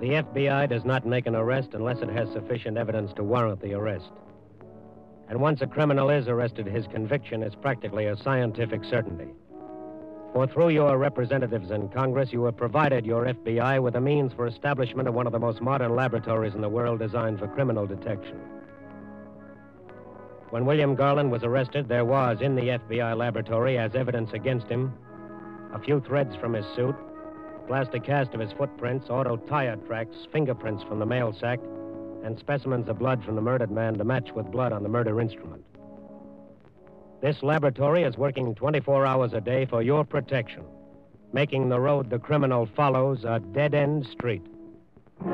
The FBI does not make an arrest unless it has sufficient evidence to warrant the arrest. And once a criminal is arrested, his conviction is practically a scientific certainty. For through your representatives in Congress, you have provided your FBI with the means for establishment of one of the most modern laboratories in the world designed for criminal detection. When William Garland was arrested, there was in the FBI laboratory, as evidence against him, a few threads from his suit, plastic cast of his footprints, auto tire tracks, fingerprints from the mail sack, and specimens of blood from the murdered man to match with blood on the murder instrument. This laboratory is working 24 hours a day for your protection, making the road the criminal follows a dead-end street.